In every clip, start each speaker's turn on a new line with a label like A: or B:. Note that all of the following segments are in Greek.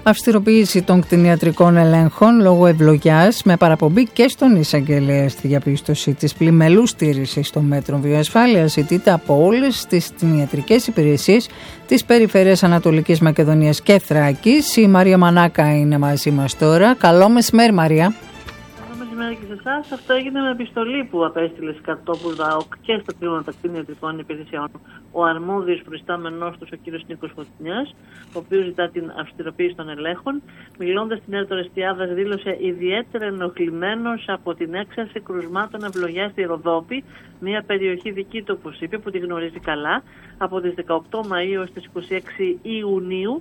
A: Αυστηροποίηση των κτηνιατρικών ελέγχων λόγω ευλογιάς με παραπομπή και στον εισαγγελέα στη διαπίστωση της πλημελούς στήρησης των μέτρων βιοασφάλειας ζητείται από όλες τις κτηνιατρικές υπηρεσίες της Περιφέρειας Ανατολικής Μακεδονίας και Θράκης. Η Μαρία Μανάκα είναι μαζί μας τώρα. Καλό μεσημέρι, Μαρία.
B: Καλημέρα και σε εσάς. Αυτό έγινε με επιστολή που απέστειλε κατόπου ΔΑΟΚ και στα τμήματα κτηνιατρικών υπηρεσιών ο αρμόδιος προϊστάμενός του, ο κ. Νίκος Φωτεινιάς, ο οποίος ζητά την αυστηροποίηση των ελέγχων. Μιλώντας στην ΕΡΤ Ορεστιάδας, δήλωσε ιδιαίτερα ενοχλημένος από την έξαρση κρουσμάτων ευλογιάς στη Ροδόπη, μια περιοχή δική του, όπως είπε, που τη γνωρίζει καλά, από τις 18 Μαΐου έως τις 26 Ιουνίου.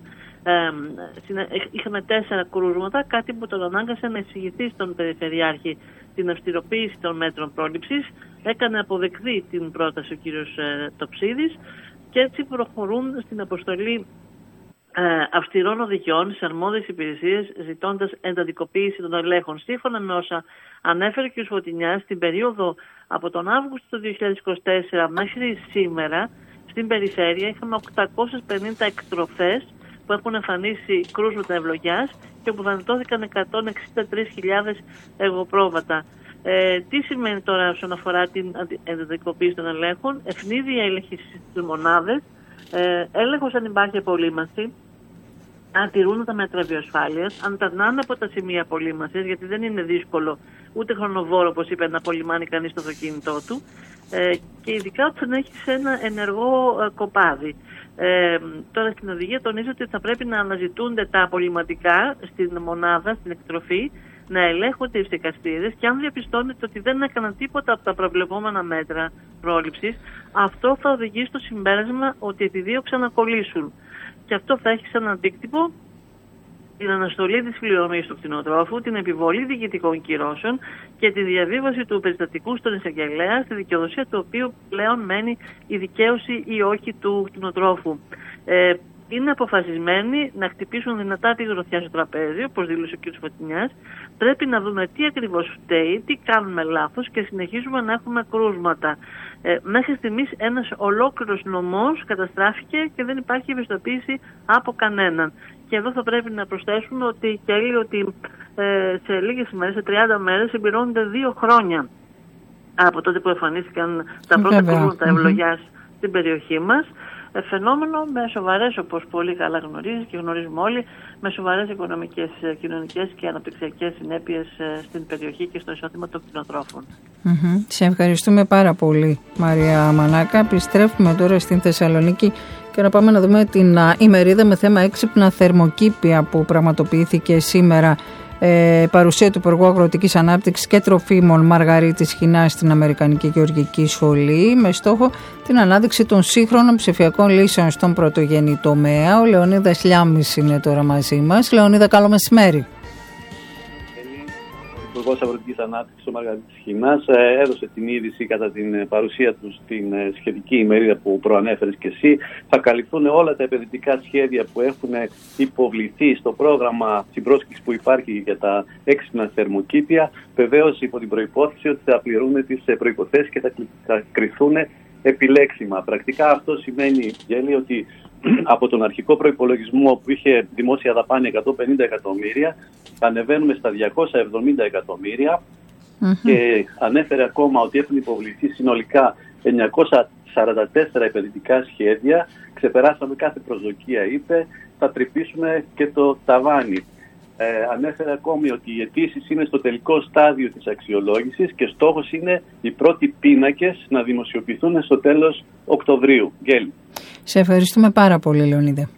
B: Είχαμε 4 κρούσματα, κάτι που τον ανάγκασε να εισηγηθεί στον Περιφερειάρχη την αυστηροποίηση των μέτρων πρόληψης. Έκανε αποδεκτή την πρόταση ο κύριος Τοψίδης και έτσι προχωρούν στην αποστολή αυστηρών οδηγιών στις αρμόδιες υπηρεσίες, ζητώντας εντατικοποίηση των ελέγχων. Σύμφωνα με όσα ανέφερε ο κ. Φωτεινιάς, στην περίοδο από τον Αύγουστο του 2024 μέχρι σήμερα στην περιφέρεια είχαμε 850 εκτροφές που έχουν εμφανίσει κρούσματα ευλογιάς και που δανειτώθηκαν 163.000 εγωπρόβατα. Τι σημαίνει τώρα όσον αφορά την εντατικοποίηση των ελέγχων? Ευνίδια έλεγχη στις μονάδες, έλεγχος αν υπάρχει απολύμανση, αν τηρούν τα μέτρα βιοασφάλειας, αν περνάνε από τα σημεία απολύμανσης, γιατί δεν είναι δύσκολο ούτε χρονοβόρο, όπως είπε, να απολυμάνει κανείς το αυτοκίνητό του, και ειδικά όταν έχεις ένα ενεργό κοπάδι. Τώρα στην οδηγία τονίζει ότι θα πρέπει να αναζητούνται τα απολυματικά στην μονάδα, στην εκτροφή, να ελέγχονται οι φυσικαστήρες και αν διαπιστώνεται ότι δεν έκαναν τίποτα από τα προβλεπόμενα μέτρα πρόληψης, αυτό θα οδηγήσει στο συμπέρασμα ότι επιδίωξαν να κολλήσουν. Και αυτό θα έχει σαν αντίκτυπο την αναστολή της πληρωμής του κτηνοτρόφου, την επιβολή διοικητικών κυρώσεων και τη διαβίβαση του περιστατικού στον εισαγγελέα, στη δικαιοδοσία του οποίου πλέον μένει η δικαίωση ή όχι του κτηνοτρόφου. Είναι αποφασισμένοι να χτυπήσουν δυνατά τη γροθιά στο τραπέζι, όπως δήλωσε ο κ. Φωτεινιάς. Πρέπει να δούμε τι ακριβώς φταίει, τι κάνουμε λάθος και συνεχίζουμε να έχουμε κρούσματα. Μέχρι στιγμής ένας ολόκληρος νομός καταστράφηκε και δεν υπάρχει ευαισθητοποίηση από κανέναν. Και εδώ θα πρέπει να προσθέσουμε ότι, σε λίγες ημέρες, σε 30 μέρες, συμπληρώνονται 2 χρόνια από τότε που εμφανίστηκαν τα πρώτα κρούσματα ευλογιάς στην περιοχή μας. Φαινόμενο με σοβαρές, όπως πολύ καλά γνωρίζεις και γνωρίζουμε όλοι, με σοβαρές οικονομικές, κοινωνικές και αναπτυξιακές συνέπειες στην περιοχή και στο εισόδημα των κτηνοτρόφων.
A: Σε ευχαριστούμε πάρα πολύ, Μαρία Μανάκα. Επιστρέφουμε τώρα στην Θεσσαλονίκη και να πάμε να δούμε την ημερίδα με θέμα έξυπνα θερμοκήπια που πραγματοποιήθηκε σήμερα. Παρουσία του Υπουργού Αγροτικής Ανάπτυξης και Τροφίμων Μαργαρίτης Χινά στην Αμερικανική Γεωργική Σχολή με στόχο την ανάδειξη των σύγχρονων ψηφιακών λύσεων στον πρωτογενή τομέα. Ο Λεωνίδας Λιάμης είναι τώρα μαζί μας. Λεωνίδα, καλό μεσημέρι.
C: Ο Υπουργός Αγροτικής Ανάπτυξης, ο Μαργαρίτης Χινάς, έδωσε την είδηση κατά την παρουσία του στην σχετική ημερίδα που προανέφερες και εσύ. Θα καλυφθούν όλα τα επενδυτικά σχέδια που έχουν υποβληθεί στο πρόγραμμα, στην πρόσκληση που υπάρχει για τα έξυπνα θερμοκήπια. Βεβαίως υπό την προϋπόθεση ότι θα πληρούν τις προϋποθέσεις και θα κριθούν επιλέξιμα. Πρακτικά αυτό σημαίνει, Γέλη, ότι από τον αρχικό προϋπολογισμό που είχε δημόσια δαπάνη 150 εκατομμύρια, ανεβαίνουμε στα 270 εκατομμύρια και ανέφερε ακόμα ότι έχουν υποβληθεί συνολικά 944 επενδυτικά σχέδια. Ξεπεράσαμε κάθε προσδοκία, είπε, θα τρυπήσουμε και το ταβάνι. Ανέφερε ακόμη ότι οι αιτήσεις είναι στο τελικό στάδιο της αξιολόγησης και στόχος είναι οι πρώτοι πίνακες να δημοσιοποιηθούν στο τέλος Οκτωβρίου. Γέλη.
A: Σε ευχαριστούμε πάρα πολύ, Λεωνίδα.